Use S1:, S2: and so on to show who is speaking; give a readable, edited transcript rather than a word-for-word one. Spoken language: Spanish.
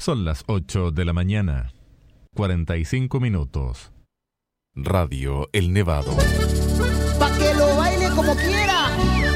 S1: Son las 8 de la mañana, 45 minutos. Radio El Nevado.
S2: Pa' que lo baile como quiera.